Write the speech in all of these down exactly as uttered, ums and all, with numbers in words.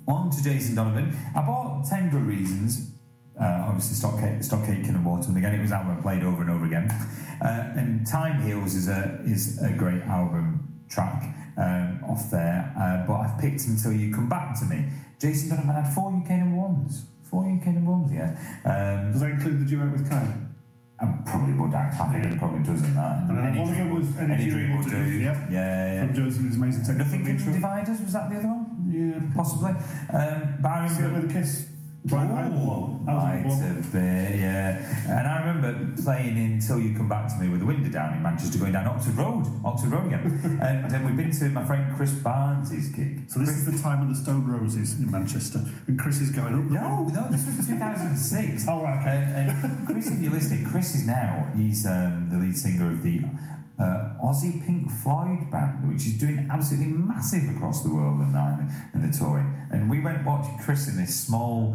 on to Jason Donovan. I bought ten Good Reasons. Uh, obviously, Stock, Stock Aitken and Waterman again. It was an album I played over and over again. Uh, and Time Heals is a is a great album track um, off there. Uh, but I've picked Until You Come Back to Me. Jason Donovan had four U K number ones. Four U K number ones, yeah. Um, Does that include the duet with Kyle? I probably would. I think it probably doesn't. That. And Any one of them was Any, Any Dream Will Do. Yeah, yeah. From Josie and his amazing technical Nothing Can intro. Divide Us, was that the other one? Yeah. Possibly. Um, but I See it remember... with a kiss. Right, Oh, right, one. That was might the one. have been, yeah. And I remember playing Until You Come Back to Me with the window down in Manchester, going down Oxford Road, Oxford Road again. And then we've been to my friend Chris Barnes' gig. So this is the time of the Stone Roses in Manchester, and Chris is going up. No, no, this was two thousand six. Oh, right, okay. And, and Chris, if you're listening, Chris is now, he's um, the lead singer of the uh, Aussie Pink Floyd band, which is doing absolutely massive across the world and, uh, and the touring. And we went watching Chris in this small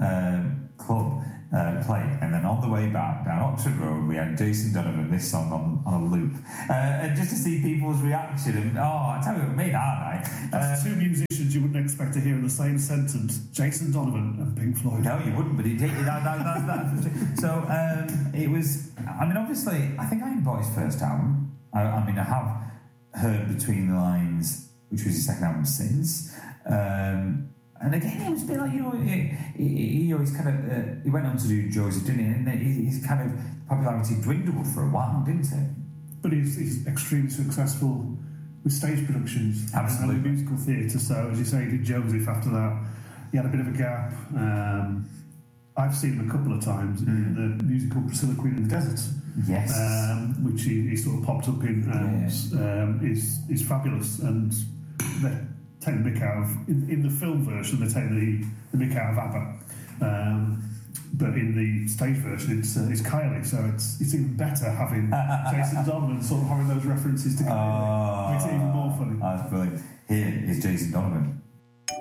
um, club uh, play, and then on the way back down Oxford Road, we had Jason Donovan, this song on, on a loop. Uh, and just to see people's reaction, and oh, I tell you what, made that night. That's two musicians you wouldn't expect to hear in the same sentence: Jason Donovan and Pink Floyd. No, you wouldn't, but it did. That, that, that, that, so um, it was. I mean, obviously, I think I didn't bought his first album. I, I mean, I have heard Between the Lines, which was his second album since. Um, and again, it was a bit like, you know, he, he, he always kind of uh, he went on to do Josie, didn't he? And his kind of popularity dwindled for a while, didn't it? But he's, he's extremely successful with stage productions. Absolutely. And musical theatre. So, as you say, he did Joseph after that. He had a bit of a gap. Um, I've seen him a couple of times mm. in the musical Priscilla Queen in the Desert. Yes. Um, which he, he sort of popped up in and yeah. um, is, is fabulous. And they take the mick out of... In, in the film version, they take the, the mick out of ABBA. Um, but in the stage version, it's uh, it's Kylie, so it's it's even better having Jason Donovan sort of having those references together. Oh, makes it even more funny. That's brilliant. Here is Jason Donovan.